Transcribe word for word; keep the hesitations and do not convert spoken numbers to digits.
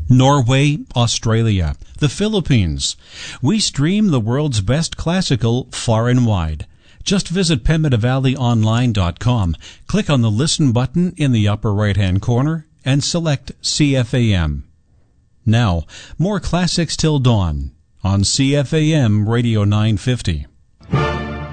Norway, Australia, the Philippines. We stream the world's best classical far and wide. Just visit pemmitta valley online dot com, click on the Listen button in the upper right-hand corner, and select C F A M. Now, more classics till dawn on C F A M Radio nine fifty.